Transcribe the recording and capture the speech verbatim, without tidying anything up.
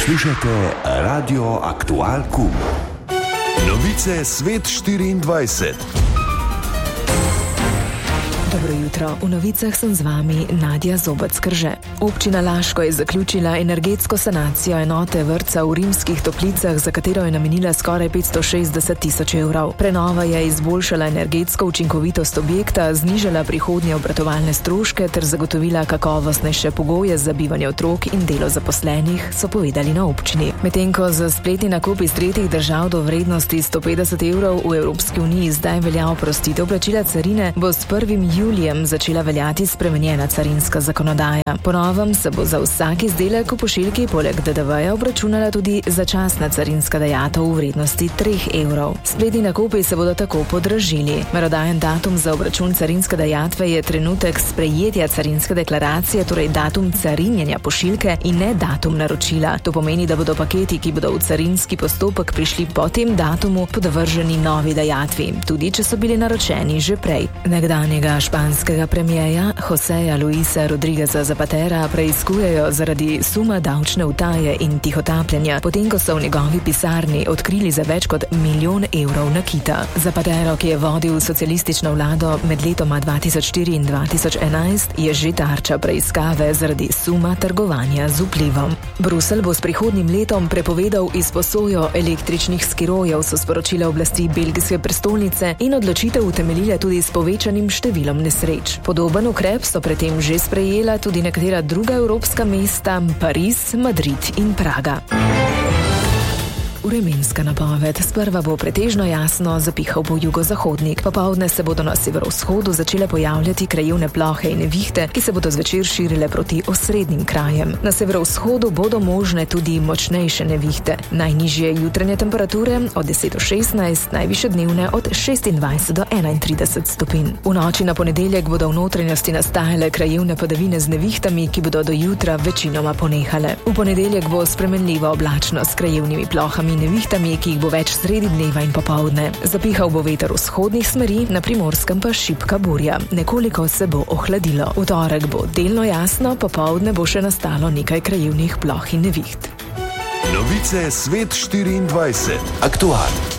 Poslušate Radio Aktual Kum. Novice Svet štiriindvajset. Dobro jutro. V novicah sem z vami Nadja Zobec-Krže. Občina Laško je zaključila energetsko sanacijo enote vrtca v Rimskih Toplicah, za katero je namenila skoraj petsto šestdeset tisoč evrov. Prenova je izboljšala energetsko učinkovitost objekta, znižala prihodnje obratovalne stroške ter zagotovila kakovostnejše pogoje za bivanje otrok in delo zaposlenih, so povedali na občini. Medtem ko za spletni nakup iz tretjih držav do vrednosti sto petdeset evrov v Evropski uniji zdaj velja oprostitev plačila carine, bo s prvim julijem začela veljati spremenjena carinska zakonodaja. Po novem se bo za vsak izdelek v pošiljki poleg D D V-ja obračunala tudi začasna carinska dajatev v vrednosti treh evrov. Spletni nakupi se bodo tako podražili. Merodajen datum za obračun carinske dajatve je trenutek sprejetja carinske deklaracije, torej datum carinjenja pošiljke in ne datum naročila. To pomeni, da bodo paketi, ki bodo v carinski postopek prišli po tem datumu, podvrženi novi dajatvi, tudi če so bili naročeni že prej. Nekdanjega španskega premierja Joseja Luisa Rodrigueza Zapatera preiskujejo zaradi suma davčne utaje in tihotapljanja, potem ko so v njegovi pisarni odkrili za več kot milijon evrov nakita. Zapatero, ki je vodil socialistično vlado med letoma dva tisoč štiri in dva tisoč enajst, je že tarča preiskave zaradi suma trgovanja z vplivom. Bruselj bo s prihodnjim letom prepovedal izposojo električnih skirojev, so sporočile oblasti belgijske prestolnice in odločitev utemeljile tudi s povečanim številom nesreč. Podoben ukrep so predtem že sprejela tudi nekatera druga evropska mesta, Pariz, Madrid in Praga. Vremenska napoved. Sprva bo pretežno jasno, zapihal bo jugozahodnik. Popoldne se bodo na severovzhodu začele pojavljati krajevne plohe in nevihte, ki se bodo zvečer širile proti osrednjim krajem. Na severovzhodu bodo možne tudi močnejše nevihte. Najnižje jutranje temperature od deset do šestnajst, najvišje dnevne od šestindvajset do enaintrideset stopinj. V noči na ponedeljek bodo v notranjosti nastajale krajevne padavine z nevihtami, ki bodo do jutra večinoma ponehale. V ponedeljek bo spremenljivo oblačno s krajevnimi plohami nevihtami, ki jih bo več sredi dneva in popoldne. Zapihal bo veter vzhodnih smeri, na Primorskem pa šibka burja. Nekoliko se bo ohladilo. V torek bo delno jasno, popoldne bo še nastalo nekaj krajevnih ploh in neviht. Novice Svet štiriindvajset. Aktual.